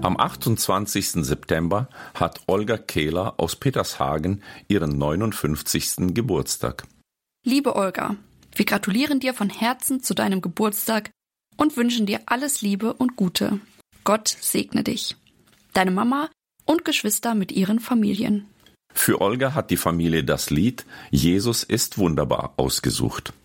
Am 28. September hat Olga Kehler aus Petershagen ihren 59. Geburtstag. Liebe Olga, wir gratulieren dir von Herzen zu deinem Geburtstag und wünschen dir alles Liebe und Gute. Gott segne dich. Deine Mama und Geschwister mit ihren Familien. Für Olga hat die Familie das Lied Jesus ist wunderbar ausgesucht.